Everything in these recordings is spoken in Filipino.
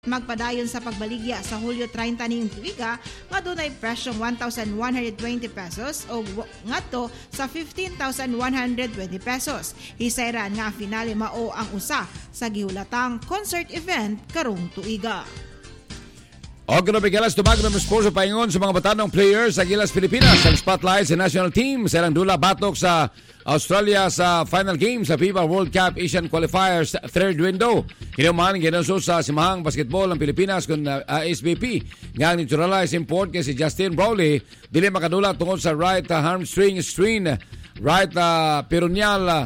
magpadayon sa pagbaligya sa Hulyo 30 ning tuiga nga dunay presyong 1,120 pesos o ngadto sa 15,120 pesos. Hisayran nga finale mao ang usa sa gihulatang concert event karong tuiga. Og grabe galas tumag ng sponsor paingon sa mga batanong players sa Gilas Pilipinas ang spotlight sa national team sa dula batok sa Australia sa final game sa FIBA World Cup Asian Qualifiers third window. Kinuman ginanso sa simahang basketball ng Pilipinas kun SBP nga neutralize import kay si Justin Brawley dili makadula tungod sa right hamstring strain, right peroneal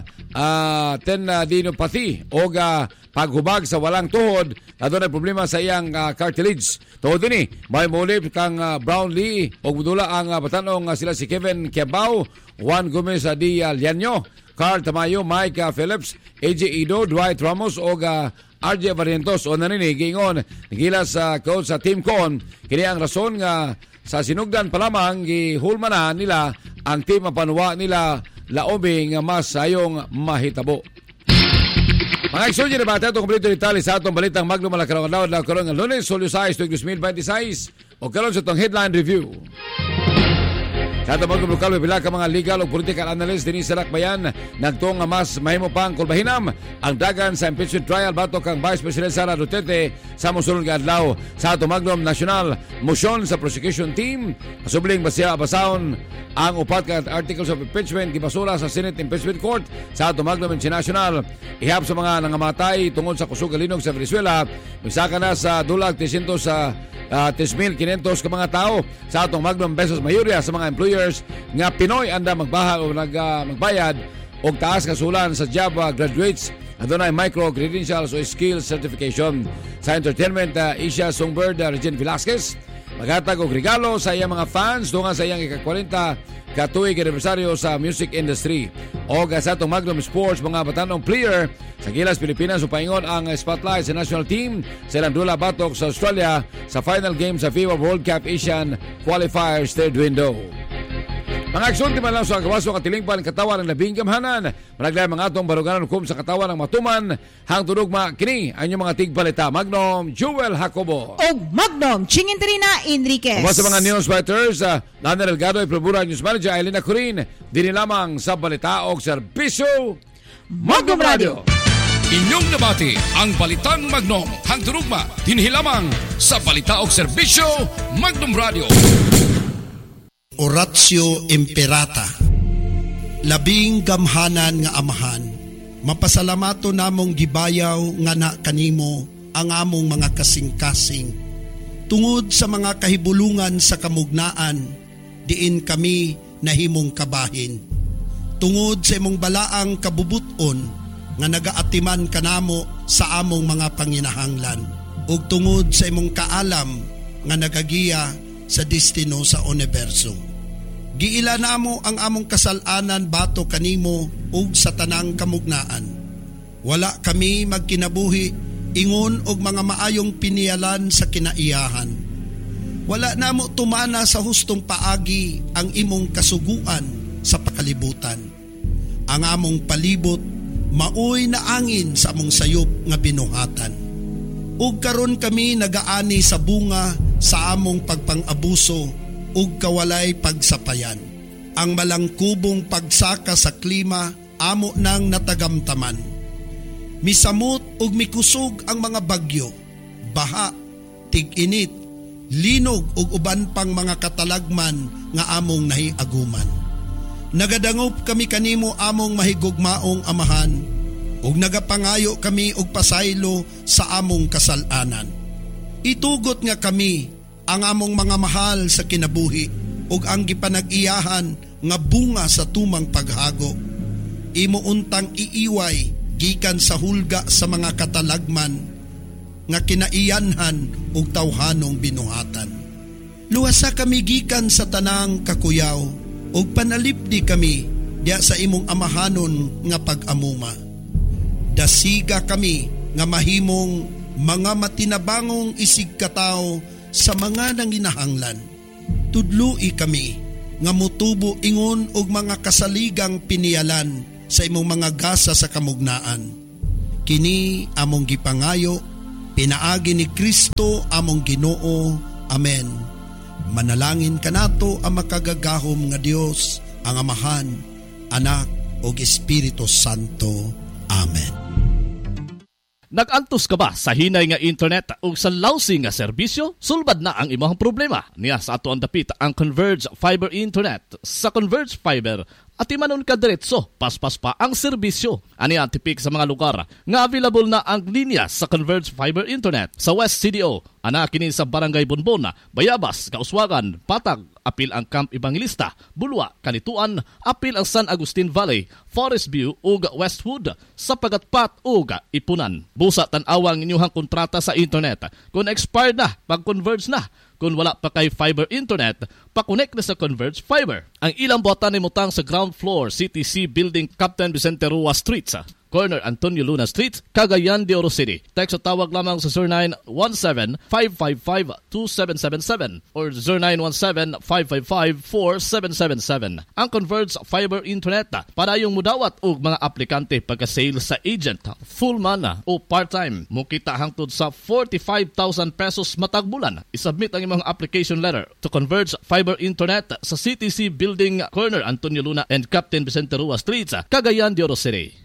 tendinopathy o paghubag sa walang tuhod na doon ay problema sa iyang cartilage. Tuhod din may mulip kang Brownlee o budula ang batanong sila si Kevin Kiabao, Juan Gomez Di Lianyo, Carl Tamayo, Mike Phillips, AJ Ido, Dwight Ramos o RJ Barrientos o naninig ingon nagilas sa coach sa Team Con kini ang rason nga sa sinugdan pa lamang gihulmanan nila ang team mapanwa nila laobi nga mas sayong mahitabo. Mga eksonyo na bata, itong kompleto detalye sa atong balitang Magnum Malakarong Adlaw na karon ng Lunes, Hulyo 6, 2026 o karon sa itong headline review. Sa atong Magnum Lokal, may pila ka mga legal o political analyst din sa Lakbayan nagtuong nga mas mahimo pang kulbahinam ang dagan sa impeachment trial batok kang Vice President Sara Duterte sa mosunod nga adlaw. Sa atong Magnum National, motion sa prosecution team asubling basahon ang upat ka articles of impeachment gibasura sa Senate Impeachment Court. Sa atong Magnum International, ihap sa mga nangamatay tungod sa kusog kalinog sa Venezuela, misaka na sa dulag 300,500 ka mga tao. Sa atong Magnum Besos mayurya sa mga employers nga Pinoy anda magbaha o magbayad og taas kasulan sa job graduates adunay micro credentials o skill certification. Sa entertainment, Isha Songbird Regine Velasquez maghatag og regalo sa iyang mga fans tunga sa iyang ika-40 katuig anibersaryo sa music industry. O sa atong Magnum Sports, mga batanong player sa Gilas Pilipinas upaingon ang spotlight sa national team sa ilang dula batok sa Australia sa final game sa FIBA World Cup Asian Qualifiers third window. Mga aksyon, di man lang sa kawaso katilingpan katawan ng labing gamhanan. Managlayan mga atong baruganan hukom sa katawan ng matuman. Hang tunugma kini ang inyong mga tigbalita. Magnum Jewel Jacobo. O Magnum Chinginterina Enriquez. Kumasa mga news writers, Lana Delgado ay Probura News Manager Ailina Corin. Dini lamang sa balita o serbisyo Magnum Radio. Inyong nabati ang Balitang Magnum. Hang tunugma dinhi lamang sa balita o serbisyo Magnum Radio. Oratio Imperata. Labing gamhanan nga amahan, mapasalamato namong gibayaw nga na kanimo ang among mga kasing-kasing. Tungod sa mga kahibulungan sa kamugnaan, diin kami nahimong kabahin. Tungod sa imong balaang kabubuton nga nagaatiman kanamo sa among mga panginahanglan. Ug tungod sa imong kaalam nga nagagiya sa destino sa universo. Giila namo ang among kasalanan bato kanimo ug sa tanang kamugnaan. Wala kami magkinabuhi ingon og mga maayong pinialan sa kinaiyahan. Wala namo tumana sa hustong paagi ang imong kasuguan sa pakalibutan. Ang among palibot maoy na angin sa among sayop nga binuhatan. Ug karon kami nagaani sa bunga sa among pagpang-abuso ug kawalay pagsapayan. Ang malangkubong pagsaka sa klima amo nang natagamtaman. Misamot ug mikusog ang mga bagyo, baha, tig-init, linog ug uban pang mga katalagman nga among nahiaguman. Nagadangop kami kanimo among mahigugmaong amahan ug nagapangayo kami og pasaylo sa among kasalanan. Itugot nga kami ang among mga mahal sa kinabuhi ug ang gipanag-iyahan nga bunga sa tumang paghago. Imo untang iiway gikan sa hulga sa mga katalagman nga kinaiyanhan ug tawhanong binuhatan. Luwasa kami gikan sa tanang kakuyaw ug panalipdi kami diya sa imong amahanon nga pag-amuma. Dasiga kami nga mahimong mga matinabangong isig katao sa mga nanginahanglan. Tudloi kami nga mutubo ingon og mga kasaligang pinialan sa imong mga gasa sa kamugnaan. Kini among gipangayo Pinaagi ni Kristo among Ginoo. Amen. Manalangin kanato ang makagagahom nga Dios, ang Amahan, Anak ug Espiritu Santo. Amen. Nag-antos ka ba sa hinay nga internet o sa lousy nga serbisyo? Sulbad na ang imong problema. Niya sa ato ang dapit ang Converge Fiber Internet. Sa Converge Fiber, at imanon ka diretso, paspas pa ang serbisyo. Ani ang tipik sa mga lugar nga available na ang linya sa Converge Fiber Internet sa West CDO. Ana kini sa Barangay Bonbon, Bayabas, Kauswagan, Patag, apil ang Camp Evangelista, Bulwa, Kanituan, apil ang San Agustin Valley, Forest View ug Westwood, sa Pagatpat ug Ipunan. Busa tan-awang inyuhang kontrata sa internet. Kung expired na, pag-converge na. Kung wala pa kay fiber internet, pakonek na sa Converge Fiber. Ang ilang buhatan ni mutang sa ground floor, CTC Building, Captain Vicente Rua Street, sa corner Antonio Luna Street, Cagayan de Oro City. Text o tawag lamang sa 0917-555-2777 or 0917-555-4777. Ang Converge Fiber Internet para yung mudawat og mga aplikante pagka-sale sa agent, full man o part-time. Mukita hangtod sa 45,000 pesos matag bulan. Isubmit ang imong application letter to Converge Fiber Internet sa CTC Building, corner Antonio Luna and Captain Vicente Rua Street, Cagayan de Oro City.